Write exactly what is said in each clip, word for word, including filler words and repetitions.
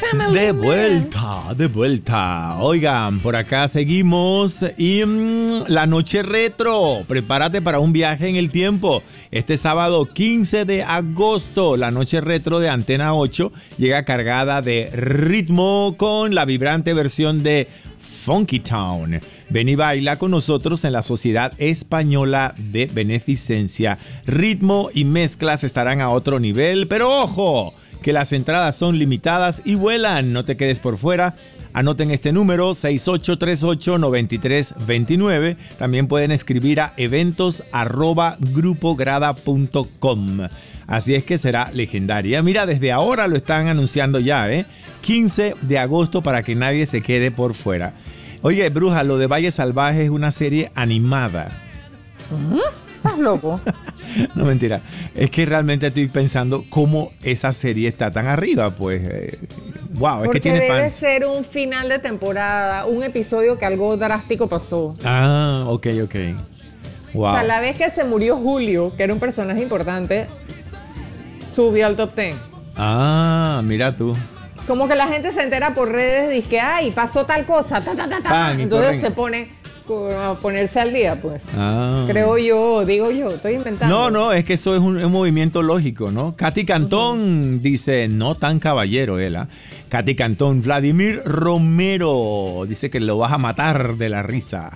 family. De man. vuelta, de vuelta. Oigan, por acá seguimos y mmm, la noche retro. Prepárate para un viaje en el tiempo. Este sábado quince de agosto, la noche retro de Antena ocho llega cargada de ritmo con la vibrante versión de Funky Town. Ven y baila con nosotros en la Sociedad Española de Beneficencia. Ritmo y mezclas estarán a otro nivel, pero ojo, que las entradas son limitadas y vuelan. No te quedes por fuera. Anoten este número seis ocho tres ocho nueve tres dos nueve. También pueden escribir a eventos arroba grupograda punto com. Así es que será legendaria. Mira, desde ahora lo están anunciando ya, ¿eh? quince de agosto para que nadie se quede por fuera. Oye, Bruja, lo de Valle Salvaje es una serie animada. ¿Mm? ¿Estás loco? No, mentira. Es que realmente estoy pensando cómo esa serie está tan arriba, pues. Eh, wow, es Porque que tiene debe fans. ser un final de temporada, un episodio que algo drástico pasó. Ah, ok, ok. Wow. O sea, la vez que se murió Julio, que era un personaje importante, subió al top diez. Ah, mira tú. Como que la gente se entera por redes, dice que, ay, pasó tal cosa, ta, ta, ta, ta. Pan, y Entonces corren. se pone a ponerse al día, pues. Ah. Creo yo, digo yo, estoy inventando. No, no, es que eso es un, un movimiento lógico, ¿no? Katy Cantón uh-huh. dice, no tan caballero, él. ¿eh? Katy Cantón, Vladimir Romero dice que lo vas a matar de la risa.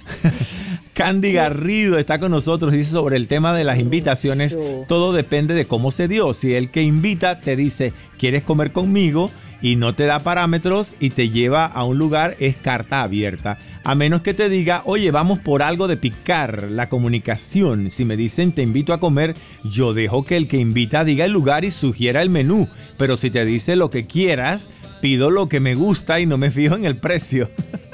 Candy Garrido está con nosotros, dice sobre el tema de las invitaciones, todo depende de cómo se dio. Si el que invita te dice, ¿quieres comer conmigo? Y no te da parámetros y te lleva a un lugar, es carta abierta. A menos que te diga, oye, vamos por algo de picar, la comunicación. Si me dicen, te invito a comer, yo dejo que el que invita diga el lugar y sugiera el menú. Pero si te dice lo que quieras, pido lo que me gusta y no me fijo en el precio.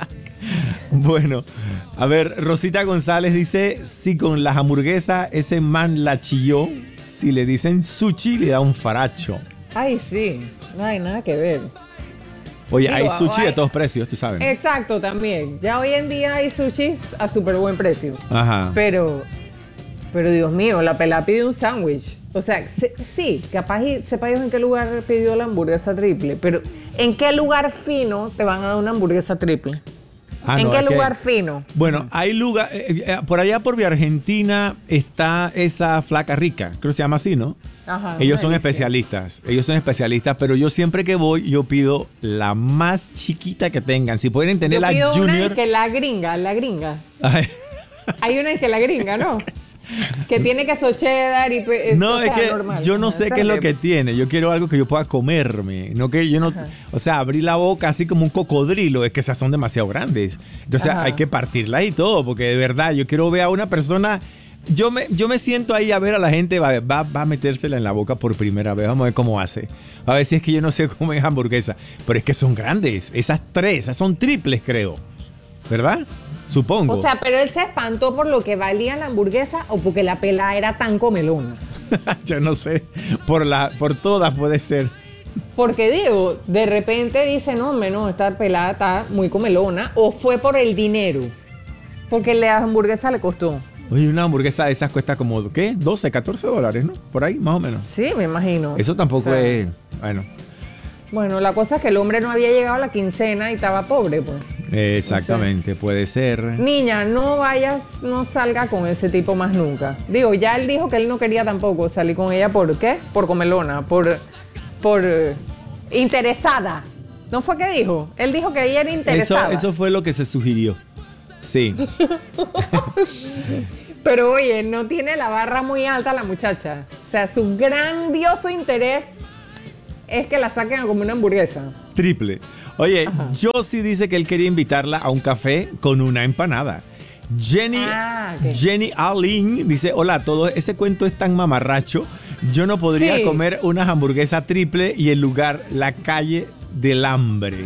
Bueno, a ver, Rosita González dice, si con las hamburguesas ese man la chilló, si le dicen sushi le da un faracho. Ay, sí, no hay nada que ver. Oye, Digo, hay sushi hay... de todos precios, tú sabes, ¿no? Exacto, también. Ya hoy en día hay sushi a súper buen precio. Ajá. Pero, pero Dios mío, la pelada pide un sándwich. O sea, sí, capaz y sepa Dios en qué lugar pidió la hamburguesa triple, pero ¿en qué lugar fino te van a dar una hamburguesa triple? Ah, ¿En no, qué lugar que, fino? Bueno, hay lugar, eh, eh, por allá por Vía Argentina está esa flaca rica, creo que se llama así, ¿no? Ajá, ellos son delicia. especialistas, ellos son especialistas, pero yo siempre que voy, yo pido la más chiquita que tengan. Si pueden tener yo la pido Junior. Una que la gringa, la gringa. Ay. Hay una que la gringa, ¿no? Que tiene queso cheddar y no, o sea, es que normal. yo no sé qué es lo que tiene. Yo quiero algo que yo pueda comerme, no que yo no, Ajá. o sea, abrir la boca así como un cocodrilo, es que esas son demasiado grandes. Entonces Ajá. hay que partirla y todo, porque de verdad yo quiero ver a una persona. Yo me, yo me siento ahí a ver a la gente, va, va, va a metérsela en la boca por primera vez. Vamos a ver cómo hace. A ver si es que yo no sé cómo es hamburguesa. Pero es que son grandes. Esas tres, esas son triples, creo. ¿Verdad? Supongo. O sea, pero él se espantó por lo que valía la hamburguesa o porque la pelada era tan comelona. Yo no sé. Por, la, por todas puede ser. Porque digo, de repente dice, no, menos esta pelada está muy comelona. O fue por el dinero. Porque la hamburguesa le costó. Oye, una hamburguesa de esas cuesta como, ¿qué? doce, catorce dólares, ¿no? Por ahí, más o menos. Sí, me imagino. Eso tampoco o sea, es, bueno. Bueno, la cosa es que el hombre no había llegado a la quincena y estaba pobre, pues. Exactamente, o sea, puede ser. Niña, no vayas, no salga con ese tipo más nunca. Digo, ya él dijo que él no quería tampoco salir con ella, ¿por qué? Por comelona, por, por uh, interesada. ¿No fue que dijo? Él dijo que ella era interesada. Eso, eso fue lo que se sugirió. Sí. Pero oye, no tiene la barra muy alta la muchacha. O sea, su grandioso interés es que la saquen como una hamburguesa. Triple. Oye, Josie dice que él quería invitarla a un café con una empanada. Jenny, ah, okay. Jenny Alin dice, hola a todos, ese cuento es tan mamarracho. Yo no podría sí. comer una hamburguesa triple y el lugar, la calle del hambre.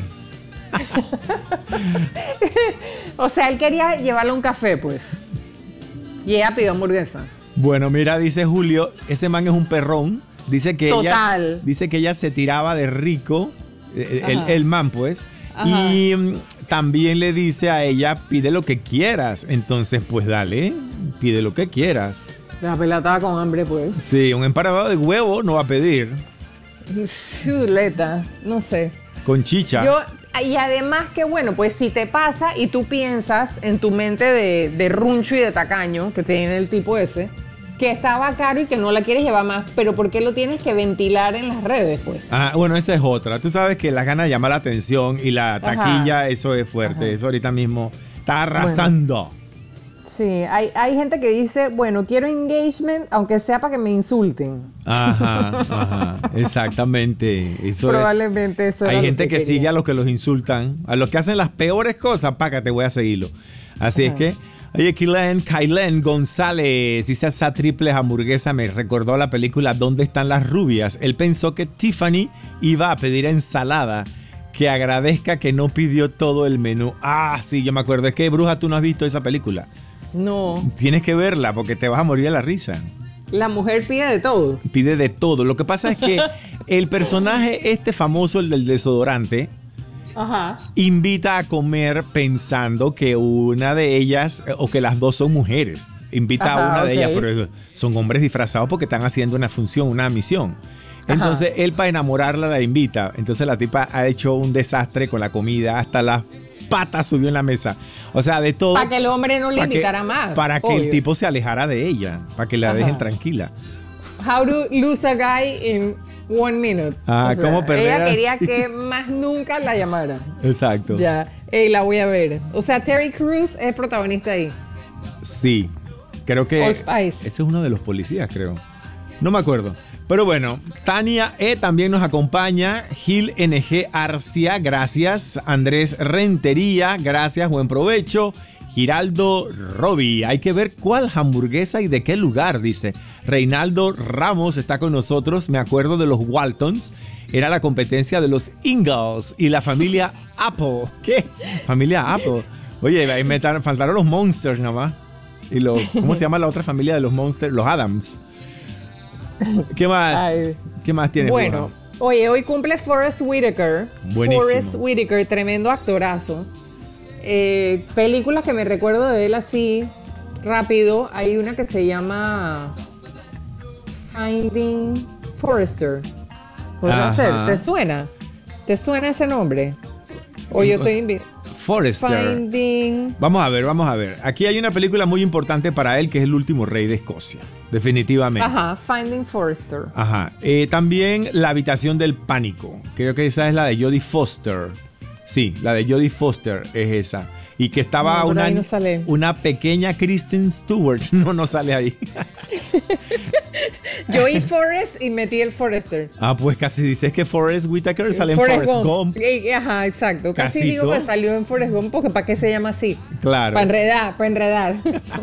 O sea, él quería llevarle un café, pues. Y ella pidió hamburguesa. Bueno, mira, dice Julio, ese man es un perrón. Dice que Total. ella dice que ella se tiraba de rico, el, el man pues, Ajá. y um, también le dice a ella, pide lo que quieras. Entonces, pues dale, pide lo que quieras. La pelada con hambre, pues. Sí, un empanado de huevo no va a pedir. Chuleta, no sé. Con chicha. Yo, y además que bueno, pues si te pasa y tú piensas en tu mente de, de runcho y de tacaño que tiene el tipo ese, que estaba caro y que no la quieres llevar más, pero ¿por qué lo tienes que ventilar en las redes, pues? Ah, bueno, esa es otra. Tú sabes que las ganas de llamar la atención y la taquilla, Ajá. eso es fuerte. Ajá. Eso ahorita mismo está arrasando. Bueno. Sí, hay, hay gente que dice, bueno, quiero engagement, aunque sea para que me insulten. Ajá, ajá, exactamente. Eso Probablemente es. eso Hay era gente lo que que quería. sigue a los que los insultan, a los que hacen las peores cosas, para que te voy a seguirlo. Así Ajá. es que, oye, Kylen, Kylen González dice esa triple hamburguesa me recordó la película ¿Dónde están las rubias? Él pensó que Tiffany iba a pedir ensalada. Que agradezca que no pidió todo el menú. Ah, sí, yo me acuerdo. Es que, bruja, tú no has visto esa película. No. Tienes que verla porque te vas a morir de la risa. La mujer pide de todo. Pide de todo. Lo que pasa es que el personaje este famoso, el del desodorante, Ajá. invita a comer pensando que una de ellas, o que las dos son mujeres. Invita Ajá, a una okay. de ellas, pero son hombres disfrazados porque están haciendo una función, una misión. Entonces, Ajá. él para enamorarla la invita. Entonces la tipa ha hecho un desastre con la comida, hasta las patas subió en la mesa. O sea, de todo. Para que el hombre no le invitara que, más. Para obvio. que el tipo se alejara de ella, para que la Ajá. dejen tranquila. How to lose a guy in one minute. Ah, o sea, ¿cómo perder? Ella quería que más nunca la llamara. Exacto. Ya, Ey, la voy a ver. O sea, Terry Crews es protagonista ahí. Sí, creo que... Old Spice. Ese es uno de los policías, creo. No me acuerdo. Pero bueno, Tania E. también nos acompaña. Gil N G Arcia, gracias. Andrés Rentería, gracias, buen provecho. Giraldo Robi, hay que ver cuál hamburguesa y de qué lugar, dice. Reinaldo Ramos está con nosotros, me acuerdo de los Waltons. Era la competencia de los Ingalls y la familia Apple. ¿Qué? Familia Apple. Oye, ahí me faltaron los Monsters nada más. Y los, ¿cómo se llama la otra familia de los Monsters? Los Adams. ¿Qué más? Ay. ¿Qué más tienes? Bueno, oye, hoy cumple Forrest Whitaker. Buenísimo. Forrest Whitaker, tremendo actorazo. Eh, películas que me recuerdo de él así, rápido. Hay una que se llama Finding Forrester. ¿Podrá ser? ¿Te suena? ¿Te suena ese nombre? O yo estoy invi- Forrester. Finding. Vamos a ver, vamos a ver. Aquí hay una película muy importante para él que es El último rey de Escocia. Definitivamente. Ajá, Finding Forrester. Ajá. Eh, también La habitación del pánico. Creo que esa es la de Jodie Foster. Sí, la de Jodie Foster es esa. Y que estaba no, una, no una pequeña Kristen Stewart. No, no sale ahí. Yo oí Forrest y metí el Forrester. Ah, pues casi dices que Forrest Whitaker sale en Forrest Gump. Gump. Ajá, exacto. Casi Casito. digo que salió en Forrest Gump porque ¿para qué se llama así? Claro. Para enredar, para enredar.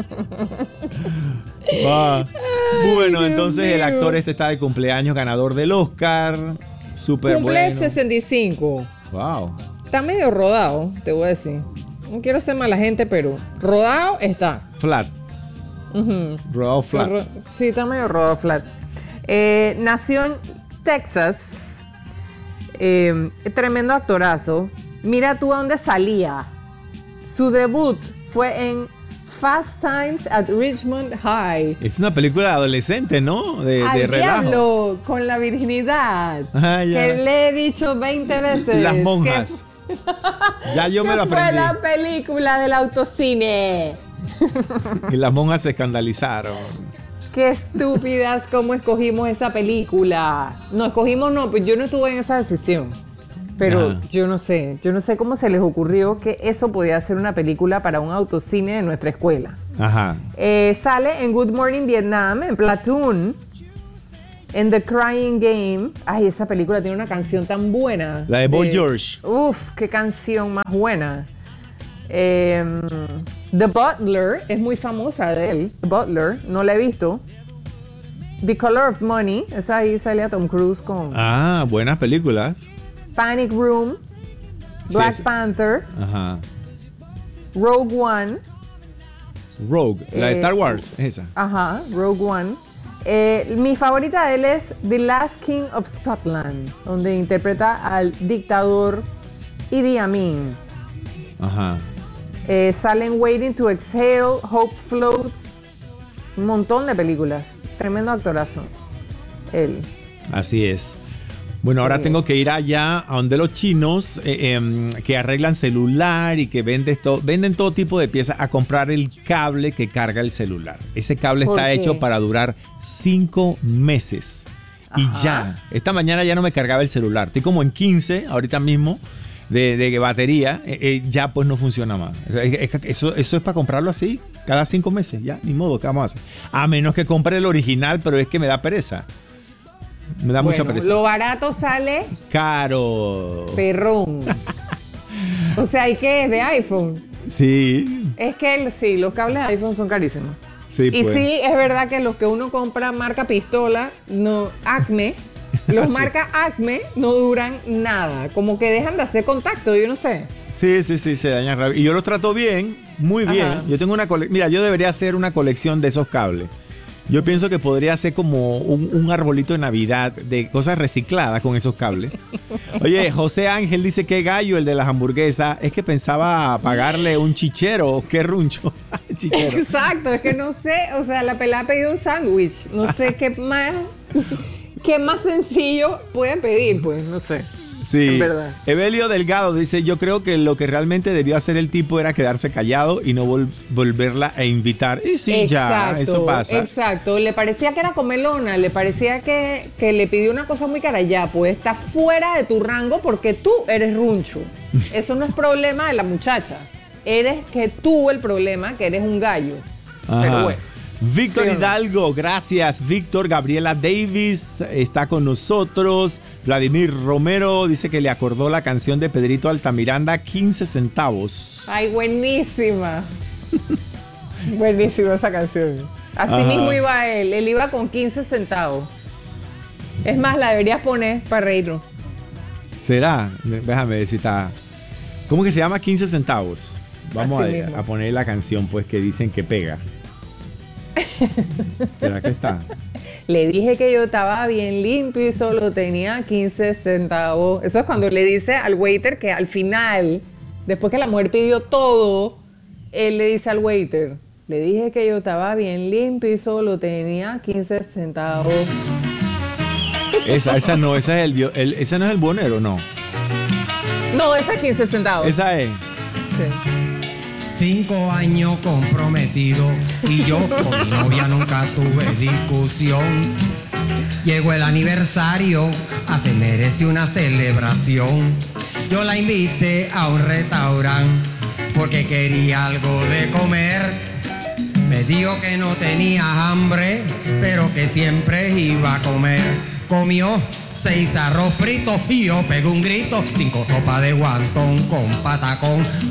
Ah, bueno, Ay, entonces Dios el mío. actor este está de cumpleaños, ganador del Oscar. Súper bueno. Cumple sesenta y cinco. Wow. Está medio rodado, te voy a decir. No quiero ser mala gente, pero rodado está. Flat. Uh-huh. Rodado flat. Ro- sí, está medio rodado flat. Eh, nació en Texas. Eh, tremendo actorazo. Mira tú a dónde salía. Su debut fue en Fast Times at Richmond High. Es una película de adolescente, ¿no? De, Al de relajo. diablo con la virginidad. Ah, ya. Que le he dicho veinte veces. Las monjas. Que, Ya yo me que lo fue aprendí. la película del autocine. Y las monjas se escandalizaron. Qué estúpidas cómo escogimos esa película. No, escogimos no, pues yo no estuve en esa decisión. Pero Ajá. yo no sé, yo no sé cómo se les ocurrió que eso podía ser una película para un autocine de nuestra escuela. Ajá. Eh, sale en Good Morning Vietnam, en Platoon, en The Crying Game. Ay, esa película tiene una canción tan buena. La de Boy George. Uf, qué canción más buena. Eh, The Butler, es muy famosa de él. The Butler, no la he visto. The Color of Money, esa ahí salía Tom Cruise con Ah, buenas películas. Panic Room, Black Sí, sí. Panther, Ajá. Rogue One. Rogue, la de Eh, Star Wars, esa. Ajá, Rogue One. Eh, mi favorita de él es The Last King of Scotland, donde interpreta al dictador Idi Amin. Ajá. Eh, salen Waiting to Exhale, Hope Floats, un montón de películas. Tremendo actorazo. Él. Así es. Bueno, ahora tengo que ir allá a donde los chinos eh, eh, que arreglan celular y que venden, to- venden todo tipo de piezas a comprar el cable que carga el celular. Ese cable ¿Por está qué? hecho para durar cinco meses. Y Ajá. ya, esta mañana ya no me cargaba el celular. Estoy como en quince ahorita mismo de, de batería. Eh, eh, ya pues no funciona más. Es- es- Eso, eso es para comprarlo así, cada cinco meses. Ya, ni modo, ¿qué vamos a hacer? A menos que compre el original, pero es que me da pereza. Me da mucha Bueno, pereza. lo barato sale Caro. perrón. O sea, ¿y qué es de iPhone? Sí, Es que el- sí, los cables de iPhone son carísimos. sí, Y pues. sí, es verdad que los que uno compra marca pistola, no, Acme, los Sí. marca Acme no duran nada. Como que dejan de hacer contacto, yo no sé. Sí, sí, sí, se dañan rápido. Y yo los trato bien, muy bien. Ajá. Yo tengo una colección. Mira, yo debería hacer una colección de esos cables. Yo pienso que podría ser como un, un arbolito de Navidad de cosas recicladas con esos cables. Oye, José Ángel dice que gallo el de las hamburguesas. Es que pensaba pagarle un chichero. Qué runcho. Chichero. Exacto, es que no sé, o sea, la pelada pidió un sándwich. No sé qué más, qué más sencillo pueden pedir, pues, no sé. Sí. En verdad. Evelio Delgado dice, yo creo que lo que realmente debió hacer el tipo era quedarse callado y no vol- volverla a invitar. Y sí, ya, eso pasa. Exacto, le parecía que era comelona, le parecía que, que le pidió una cosa muy cara. Ya, pues está fuera de tu rango porque tú eres runcho. Eso no es problema de la muchacha. Eres que tú el problema, que eres un gallo. Ajá. Pero bueno. Víctor ¿Sí o no? Hidalgo, gracias. Víctor, Gabriela Davis está con nosotros. Vladimir Romero dice que le acordó la canción de Pedrito Altamiranda, quince centavos. Ay, buenísima. Buenísima esa canción. Así Ajá. mismo iba él. Él iba con quince centavos. Es más, la deberías poner para reírnos. ¿Será? Déjame ver si está. ¿Cómo que se llama quince centavos? Vamos Así a, mismo. a poner la canción, pues, que dicen que pega. ¿Será que está? Le dije que yo estaba bien limpio y solo tenía quince centavos. Eso es cuando le dice al waiter que al final, después que la mujer pidió todo, él le dice al waiter, le dije que yo estaba bien limpio y solo tenía quince centavos. Esa, esa no, esa es el, bio- el- esa no es el bonero, no. No, esa es quince centavos. Esa es. Sí. Cinco años comprometido y yo con mi novia nunca tuve discusión. Llegó el aniversario, ah, se merece una celebración. Yo la invité a un restaurante porque quería algo de comer. Me dijo que no tenía hambre, pero que siempre iba a comer. Comió seis arroz fritos y yo pegué un grito. Cinco sopas de guantón con patacón,